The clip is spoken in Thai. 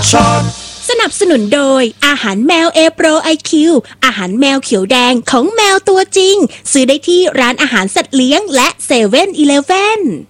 ช็อตสนับสนุนโดยอาหารแมว A Pro IQ อาหารแมวเขียวแดงของแมวตัวจริงซื้อได้ที่ร้านอาหารสัตว์เลี้ยงและ7-Eleven